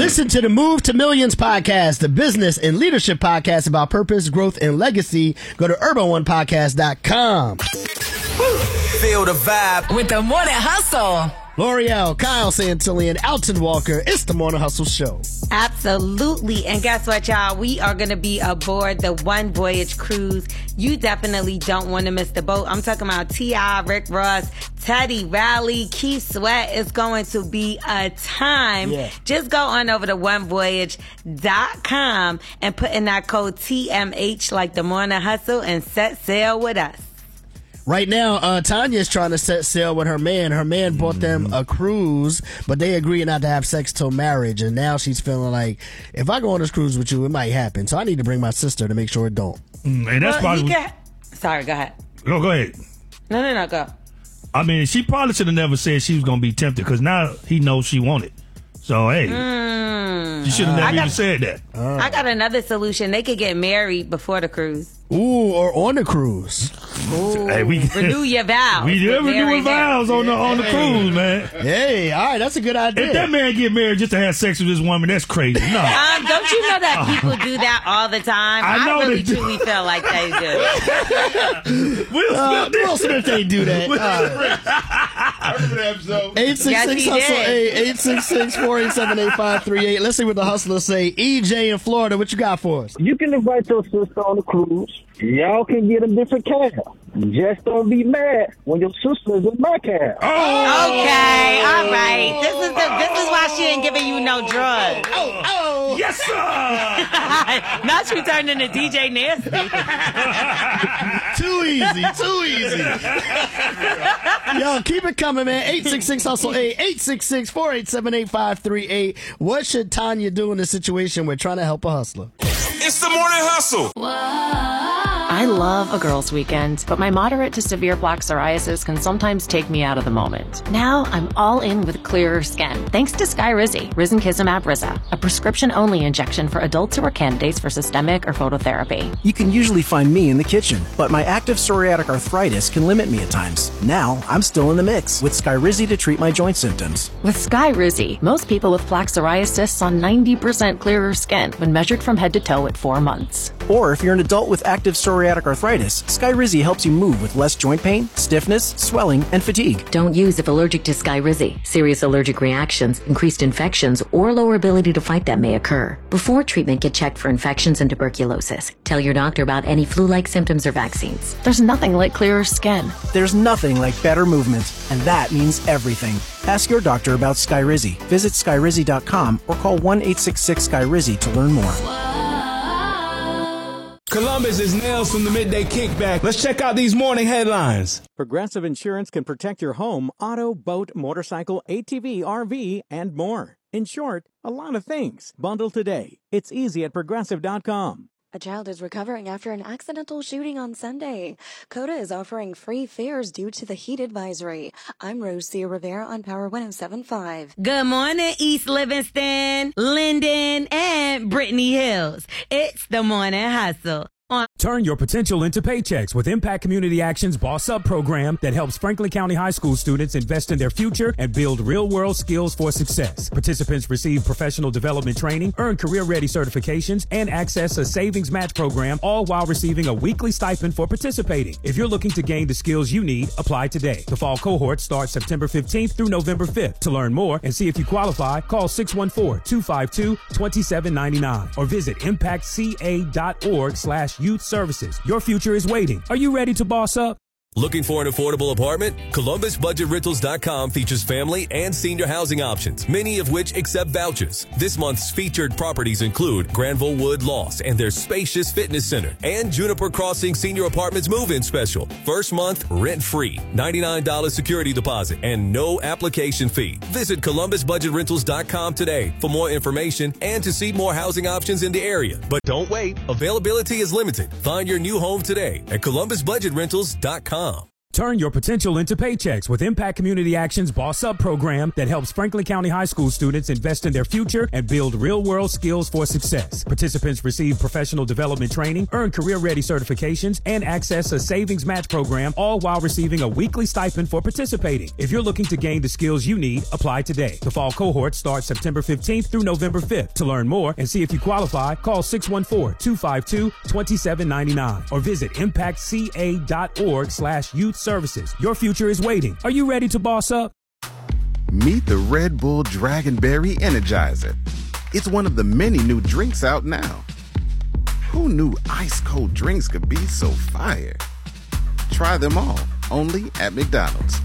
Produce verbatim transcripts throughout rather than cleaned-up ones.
Listen to the Move to Millions podcast, the business and leadership podcast about purpose, growth, and legacy. Go to urban one podcast dot com. Feel the vibe with the Morning Hustle. L'Oreal, Kyle Santillan, Alton Walker. It's the Morning Hustle Show. Absolutely. And guess what, y'all? We are going to be aboard the One Voyage cruise. You definitely don't want to miss the boat. I'm talking about T I, Rick Ross, Teddy Riley, Keith Sweat. It's going to be a time. Yeah. Just go on over to one voyage dot com and put in that code T M H like the Morning Hustle and set sail with us. Right now, uh, Tanya's trying to set sail with her man. Her man bought them a cruise, but they agreed not to have sex till marriage. And now she's feeling like, if I go on this cruise with you, it might happen. So I need to bring my sister to make sure it don't. Mm, and that's Well, he probably. can- Sorry, go ahead. Go, go ahead. No, no, no, go. I mean, she probably should have never said she was going to be tempted because now he knows she wanted. So, hey, Mm. she should have I never got- even said that. I got another solution. They could get married before the cruise. Ooh, or on the cruise. Ooh, Hey, we- renew your vows. We with never Mary doing Mary. vows on the on the cruise, man. Hey, all right, that's a good idea. If that man get married just to have sex with this woman, that's crazy. No. Um, don't you know that people do that all the time? I know really they do. truly feel like they do. Will Uh, Smith- Will Smith ain't do that. Uh, I remember that episode. eight six Yes, six he hustle did. eight eight six six four eight seven eight five three eight. Let's see what the hustlers say. E J in Florida, what you got for us? You can invite your sister on the cruise. Y'all can get a different cab. Just don't be mad when your sister is in my cab. Okay, all right. This is the this is why she ain't giving you no drugs. Oh, oh. Yes, sir. Now she turned into D J Nasty. Too easy, too easy. Yo, keep it coming, man. eight six six hustle eight eight six six four eight seven eight five three eight. What should Tanya do in this situation with trying to help a hustler? It's the Morning Hustle. I love a girls' weekend, but my moderate to severe plaque psoriasis can sometimes take me out of the moment. Now I'm all in with clearer skin, thanks to Skyrizi, Risankizumab Riza, a prescription-only injection for adults who are candidates for systemic or phototherapy. You can usually find me in the kitchen, but my active psoriatic arthritis can limit me at times. Now I'm still in the mix with Skyrizi to treat my joint symptoms. With Skyrizi, most people with plaque psoriasis saw ninety percent clearer skin when measured from head to toe at four months. Or if you're an adult with active psoriatic arthritis, Skyrizi helps you move with less joint pain, stiffness, swelling, and fatigue. Don't use if allergic to Skyrizi. Serious allergic reactions, increased infections, or lower ability to fight them may occur. Before treatment, get checked for infections and tuberculosis. Tell your doctor about any flu-like symptoms or vaccines. There's nothing like clearer skin. There's nothing like better movement, and that means everything. Ask your doctor about Skyrizi. Visit Skyrizi dot com or call one eight six six Skyrizi to learn more. Columbus is Nails from the Midday Kickback. Let's check out these morning headlines. Progressive Insurance can protect your home, auto, boat, motorcycle, A T V, R V, and more. In short, a lot of things. Bundle today. It's easy at progressive dot com. A child is recovering after an accidental shooting on Sunday. CODA is offering free fares due to the heat advisory. I'm Rosia Rivera on Power one oh seven point five. Good morning, East Livingston, Linden, and Brittany Hills. It's the Morning Hustle. On Turn your potential into paychecks with Impact Community Action's Boss Up program that helps Franklin County High School students invest in their future and build real-world skills for success. Participants receive professional development training, earn career-ready certifications, and access a savings match program, all while receiving a weekly stipend for participating. If you're looking to gain the skills you need, apply today. The fall cohort starts September fifteenth through November fifth. To learn more and see if you qualify, call six one four, two five two, two seven nine nine or visit impact c a dot org slash youth services. Your future is waiting. Are you ready to boss up? Looking for an affordable apartment? Columbus Budget Rentals dot com features family and senior housing options, many of which accept vouchers. This month's featured properties include Granville Wood Loss and their spacious fitness center, and Juniper Crossing Senior Apartments move-in special. First month, rent-free, ninety-nine dollars security deposit, and no application fee. Visit Columbus Budget Rentals dot com today for more information and to see more housing options in the area. But don't wait. Availability is limited. Find your new home today at Columbus Budget Rentals dot com. Turn your potential into paychecks with Impact Community Action's Boss Up program that helps Franklin County High School students invest in their future and build real-world skills for success. Participants receive professional development training, earn career-ready certifications, and access a savings match program, all while receiving a weekly stipend for participating. If you're looking to gain the skills you need, apply today. The fall cohort starts September fifteenth through November fifth. To learn more and see if you qualify, call six one four, two five two, two seven nine nine or visit impact c a dot org slash youth services. Your future is waiting. Are you ready to boss up? Meet the Red Bull Dragonberry Energizer. It's one of the many new drinks out now. Who knew ice cold drinks could be so fire? Try them all, only at McDonald's.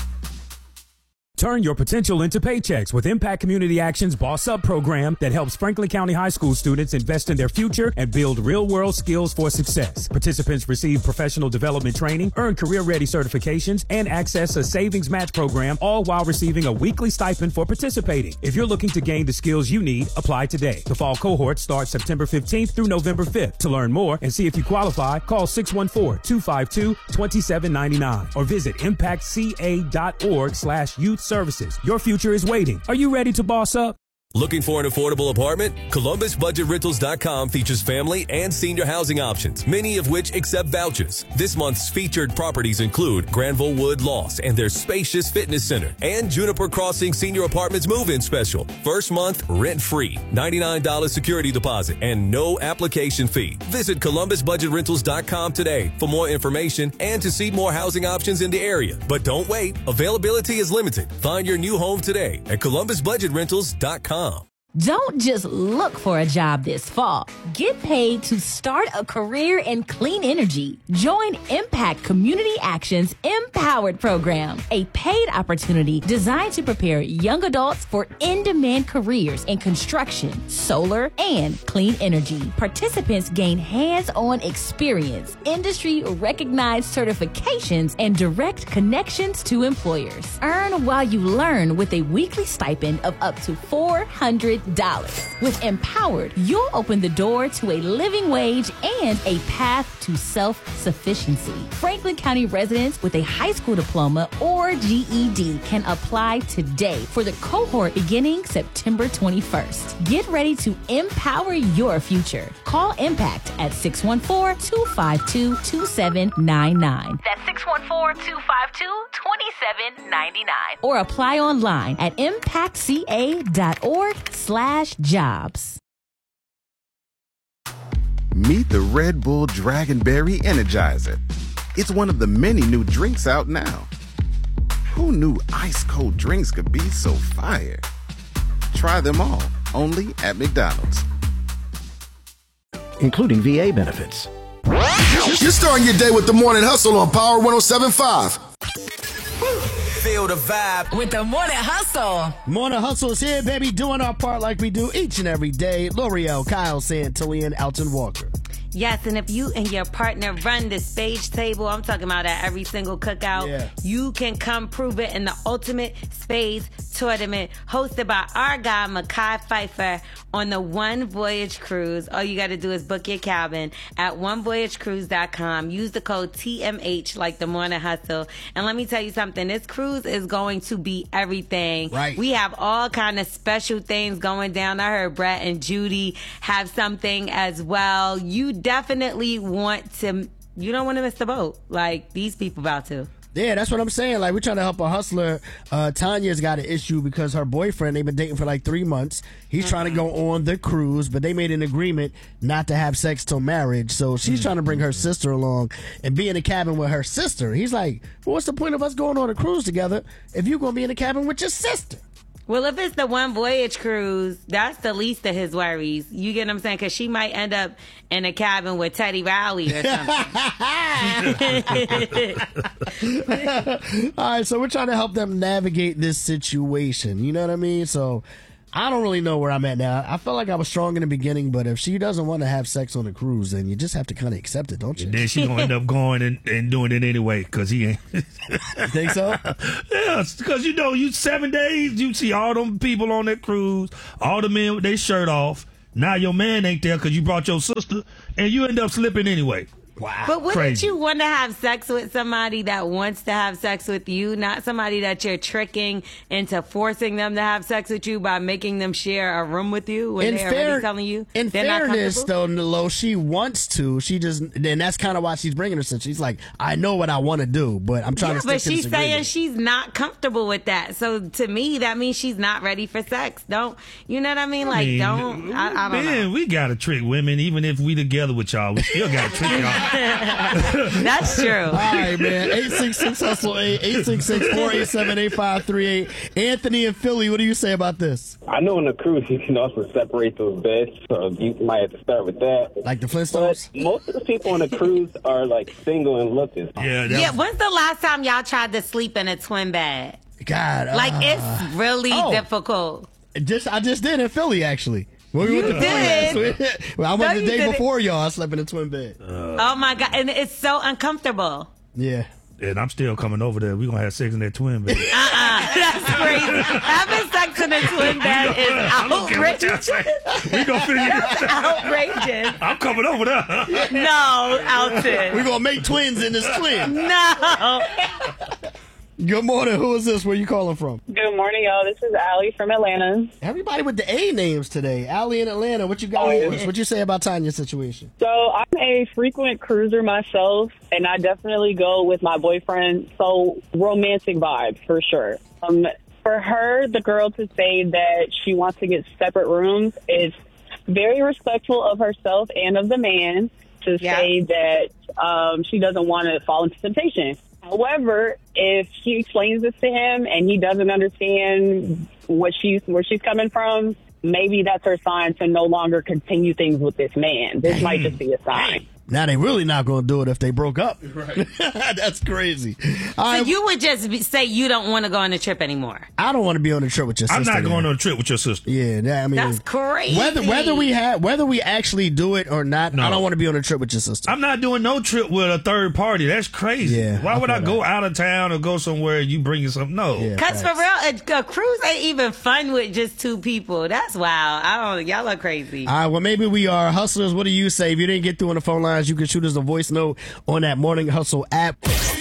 Turn your potential into paychecks with Impact Community Action's Boss Up program that helps Franklin County High School students invest in their future and build real-world skills for success. Participants receive professional development training, earn career-ready certifications, and access a savings match program, all while receiving a weekly stipend for participating. If you're looking to gain the skills you need, apply today. The fall cohort starts September fifteenth through November fifth. To learn more and see if you qualify, call six one four, two five two, two seven nine nine or visit impact c a dot org slash youth services. Your future is waiting. Are you ready to boss up? Looking for an affordable apartment? Columbus Budget Rentals dot com features family and senior housing options, many of which accept vouchers. This month's featured properties include Granville Wood Loss and their spacious fitness center, and Juniper Crossing Senior Apartments move-in special. First month rent-free, ninety-nine dollars security deposit, and no application fee. Visit Columbus Budget Rentals dot com today for more information and to see more housing options in the area. But don't wait. Availability is limited. Find your new home today at Columbus Budget Rentals dot com. Don't just look for a job this fall. Get paid to start a career in clean energy. Join Impact Community Action's Empowered program, a paid opportunity designed to prepare young adults for in-demand careers in construction, solar, and clean energy. Participants gain hands-on experience, industry-recognized certifications, and direct connections to employers. Earn while you learn with a weekly stipend of up to four hundred dollars. With Empowered, you'll open the door to a living wage and a path to self-sufficiency. Franklin County residents with a high school diploma or G E D can apply today for the cohort beginning September twenty-first. Get ready to empower your future. Call Impact at six one four, two five two, two seven nine nine. That's six one four, two five two, two seven nine nine. Or apply online at impact c a dot org slash jobs. Meet the Red Bull Dragonberry Energizer. It's one of the many new drinks out now. Who knew ice cold drinks could be so fire? Try them all, only at McDonald's. Including V A benefits. You're starting your day with the Morning Hustle on Power one oh seven point five. Feel the vibe with the Morning Hustle. Morning Hustle is here, baby, doing our part like we do each and every day. L'Oreal, Kyle Santillan, Elton Walker. Yes, and if you and your partner run the Spade Table, I'm talking about at every single cookout, yeah. You can come prove it in the Ultimate Spades Tournament hosted by our guy, Mekhi Phifer, on the One Voyage Cruise. All you got to do is book your cabin at one voyage cruise dot com. Use the code T M H like the Morning Hustle. And let me tell you something, this cruise is going to be everything. Right. We have all kind of special things going down. I heard Brett and Judy have something as well. You definitely want to, you don't want to miss the boat like these people about to. Yeah, that's what I'm saying. Like, we're trying to help a hustler. Uh, Tanya's got an issue because her boyfriend, they've been dating for like three months. He's mm-hmm. trying to go on the cruise, but they made an agreement not to have sex till marriage. So she's mm-hmm. trying to bring her sister along and be in a cabin with her sister. He's like, well, what's the point of us going on a cruise together if you're going to be in a cabin with your sister? Well, if it's the One Voyage Cruise, that's the least of his worries. You get what I'm saying? Because she might end up in a cabin with Teddy Riley or something. All right, so we're trying to help them navigate this situation. You know what I mean? So I don't really know where I'm at now. I felt like I was strong in the beginning, but if she doesn't want to have sex on a cruise, then you just have to kind of accept it, don't you? And then she's going to end up going and, and doing it anyway because he ain't. You think so? Yeah, because, you know, you seven days, you see all them people on that cruise, all the men with their shirt off. Now your man ain't there because you brought your sister, and you end up slipping anyway. Wow. But wouldn't Crazy. you want to have sex with somebody that wants to have sex with you, not somebody that you're tricking into forcing them to have sex with you by making them share a room with you when In they're fair- already telling you In they're not fairness, comfortable? though, Nilo, she wants to. She just, and that's kind of why she's bringing her. She's like, I know what I want to do, but I'm trying Yeah, to stick but to she's this saying agreement. she's not comfortable with that. So to me, that means she's not ready for sex. Don't you know what I mean? I Like, mean, don't. I, I don't man, know. we gotta trick women, even if we together with y'all. We still gotta trick y'all. That's true. All right, man. eight six six hustle eight, eight six six, four eight seven, eight five three eight. Anthony in Philly, what do you say about this? I know on the cruise you can also separate those beds, so you might have to start with that. Like the Flintstones? But most of the people on the cruise are like single and looking. Yeah, Yeah, when's the last time y'all tried to sleep in a twin bed? God. Like, uh, it's really oh. difficult. Just I just did in Philly, actually. When we You went to Philly did? last week. Well, I No, went the you day didn't. before y'all. I slept in a twin bed. Oh, my God. And it's so uncomfortable. Yeah. And I'm still coming over there. We're gonna have sex in that twin bed. Uh-uh. That's crazy. Having sex in a twin bed is I don't care what y'all outrageous. say. We gonna figure That's it out. outrageous. I'm coming over there. No, Alton. We're going to make twins in this twin. No. Good morning. Who is this? Where you calling from? Good morning, y'all. This is Allie from Atlanta. Everybody with the A names today. Allie in Atlanta. What you got Oh, for yeah. us? What you say about Tanya's situation? So I'm a frequent cruiser myself, and I definitely go with my boyfriend. So romantic vibes for sure. Um, for her, the girl to say that she wants to get separate rooms is very respectful of herself and of the man to Yeah. say that um, she doesn't want to fall into temptation. However, if she explains this to him and he doesn't understand what she's where she's coming from, maybe that's her sign to no longer continue things with this man. This might just be a sign. Now they really not going to do it if they broke up. Right. That's crazy. All So right, you would just be, say you don't want to go on a trip anymore. I don't want to be on a trip with your sister. I'm not then. going on a trip with your sister. Yeah, that, I mean, That's crazy. Whether whether we have whether we actually do it or not, No. I don't want to be on a trip with your sister. I'm not doing no trip with a third party. That's crazy. Yeah, Why I would I feel go that. out of town or go somewhere and you bringing something? No. Yeah. Cause for real, a, a cruise ain't even fun with just two people. That's wild. I don't. Y'all are crazy. All right, well, maybe we are hustlers. What do you say? If you didn't get through on the phone lines, you can shoot us a voice note on that Morning Hustle app.